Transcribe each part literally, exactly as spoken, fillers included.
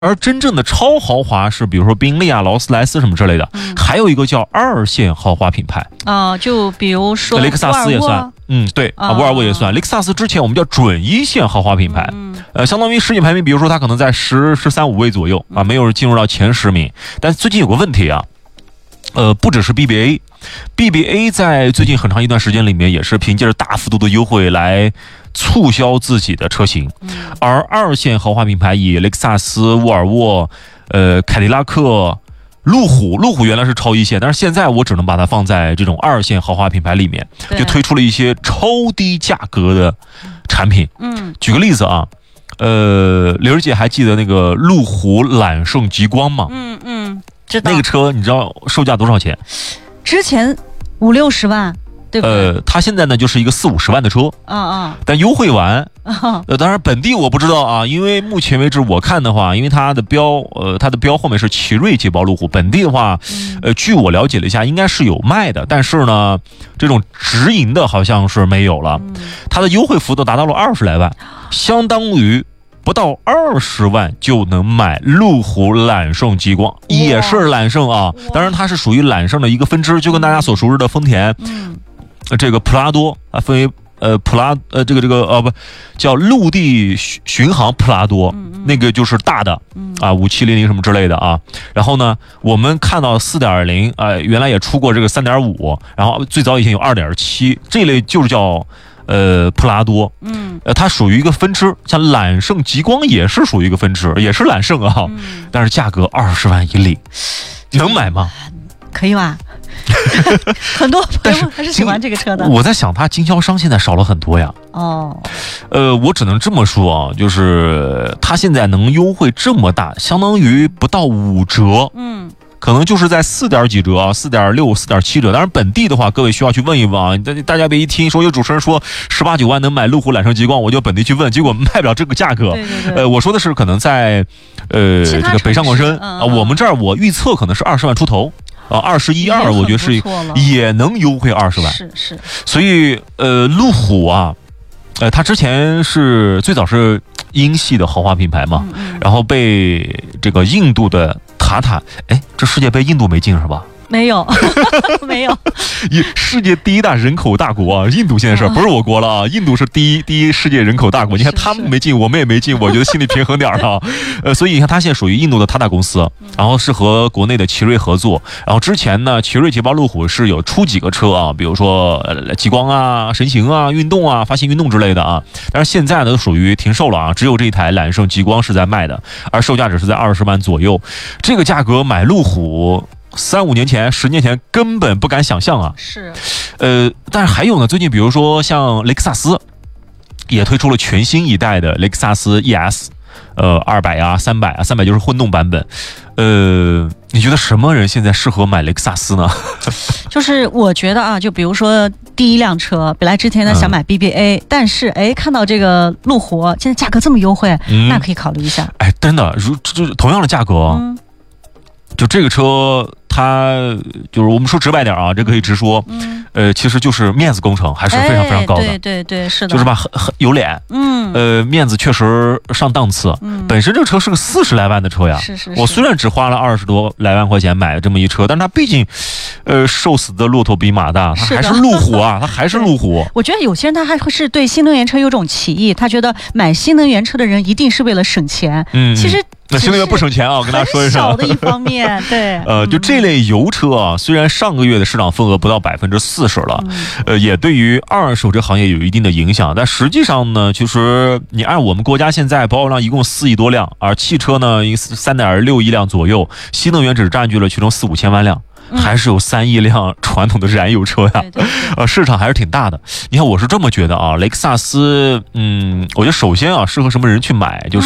而真正的超豪华是比如说宾利啊、劳斯莱斯什么之类的，嗯、还有一个叫二线豪华品牌啊、呃，就比如说雷克萨斯也算，嗯，对啊，沃尔沃也算。雷克萨斯之前我们叫准一线豪华品牌，嗯、呃，相当于世界排名，比如说它可能在十十三五位左右啊，没有进入到前十名。但最近有个问题啊，呃，不只是 B B A，B B A 在最近很长一段时间里面也是凭借着大幅度的优惠来促销自己的车型，而二线豪华品牌以雷克萨斯、沃尔沃、呃凯迪拉克、路虎，路虎原来是超一线，但是现在我只能把它放在这种二线豪华品牌里面，就推出了一些超低价格的产品。嗯，举个例子啊，呃，刘儿姐还记得那个路虎揽胜极光吗？ 嗯嗯，知道。 那个车你知道售价多少钱？ 之前五六十万。对不对？ 呃，它现在呢就是一个四五十万的车， 嗯嗯， 但优惠完，呃，当然本地我不知道啊，因为目前为止我看的话，因为它的标，呃，它的标后面是奇瑞捷豹路虎，本地的话，呃，据我了解了一下，应该是有卖的，但是呢，这种直营的好像是没有了，它的优惠幅度达到了二十来万，相当于不到二十万就能买路虎揽胜极光，也是揽胜啊，当然它是属于揽胜的一个分支，就跟大家所熟知的丰田，嗯。这个普拉多啊，分为呃普拉呃这个这个呃不叫陆地巡航普拉多，嗯嗯那个就是大的啊五七零零什么之类的啊。然后呢，我们看到四点零啊，原来也出过这个三点五，然后最早以前有二点七，这类就是叫呃普拉多，嗯，呃它属于一个分支，像揽胜极光也是属于一个分支，也是揽胜啊，嗯、但是价格二十万以里，能买吗？ 可以吧？很多朋友还是喜欢这个车的。 我在想，它经销商现在少了很多呀。哦，呃，我只能这么说啊，就是它现在能优惠这么大，相当于不到五折。嗯。可能就是在四点几折啊，四点六、四点七折。当然，本地的话，各位需要去问一问啊。大大家别一听说有主持人说十八九万能买路虎揽胜极光，我就本地去问，结果卖不了这个价格。 对对对呃，我说的是可能在呃这个北上广深啊、呃，我们这儿我预测可能是二十万出头。啊，二十一二，我觉得是也能优惠二十万， 是是。 所以呃，路虎啊，呃，它之前是最早是英系的豪华品牌嘛，嗯嗯然后被这个印度的塔塔，哎，这世界杯印度没进是吧？ 没有，没有。 世界第一大人口大国啊，印度现在是不是我国了啊？印度是第一第一世界人口大国。你看他们没进，我们也没进，我觉得心里平衡点了。呃，所以你看，它现在属于印度的塔塔公司，然后是和国内的奇瑞合作。然后之前呢，奇瑞捷豹路虎是有出几个车啊，比如说呃极光啊、神行啊、运动啊、发现运动之类的啊。但是现在呢，都属于停售了啊，只有这一台揽胜极光是在卖的，而售价只是在二十万左右。这个价格买路虎。三五年前、十年前根本不敢想象啊！ 是， 呃，但是还有呢，最近比如说像雷克萨斯，也推出了全新一代的雷克萨斯 E S， 呃，二百啊、三百啊、三百就是混动版本。呃，你觉得什么人现在适合买雷克萨斯呢？ 就是我觉得啊，就比如说第一辆车，本来之前呢想买 B B A，、嗯、但是哎看到这个路虎现在价格这么优惠，嗯、那可以考虑一下。 哎，真的，如就是同样的价格。嗯就这个车，它就是我们说直白点啊，这可以直说，嗯，呃，其实就是面子工程，还是非常非常高的， 哎、对对对，是的， 就是吧，很很有脸，嗯，呃，面子确实上档次，嗯，本身这个车是个四十来万的车呀， 是是是， 我虽然只花了二十多来万块钱买了这么一车，但是它毕竟，呃，瘦死的骆驼比马大，它还是路虎啊，它还是路虎。 我觉得有些人他还是对新能源车有种歧义，他觉得买新能源车的人一定是为了省钱，嗯，其实。 那新能源不省钱啊，我跟大家说一声。 少的一方面，对。 呃，就这类油车啊，虽然上个月的市场份额不到百分之四十了，嗯、呃，也对于二手车行业有一定的影响。但实际上呢，其实你按我们国家现在保有量一共四亿多辆，而汽车呢三点六亿辆左右，新能源只占据了其中四五千万辆。还是有三亿辆传统的燃油车呀， 对对对呃，市场还是挺大的。你看，我是这么觉得啊，雷克萨斯，嗯，我觉得首先啊，适合什么人去买，就是。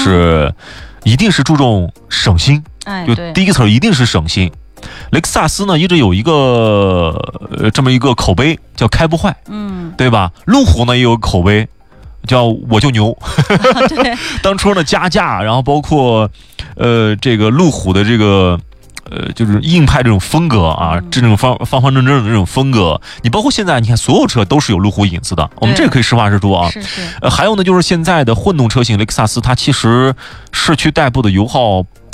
嗯一定是注重省心， 哎， 就第一个词儿一定是省心。雷克萨斯呢一直有一个呃这么一个口碑叫开不坏，嗯，对吧？路虎呢也有口碑叫我就牛， 对， 当初呢加价，然后包括呃这个路虎的这个。呃，就是硬派这种风格啊，这种方方方正正的这种风格，你包括现在你看所有车都是有路虎影子的，我们这个可以实话实说啊。 是是。 呃，还有呢，就是现在的混动车型雷克萨斯，它其实市区代步的油耗